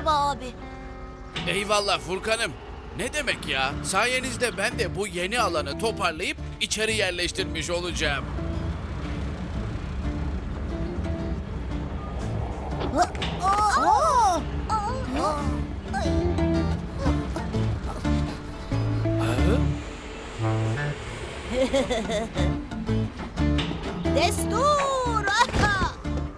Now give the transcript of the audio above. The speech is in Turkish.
Merhaba abi. Eyvallah Furkan'ım. Ne demek ya? Sayenizde ben de bu yeni alanı toparlayıp içeri yerleştirmiş olacağım. Destur!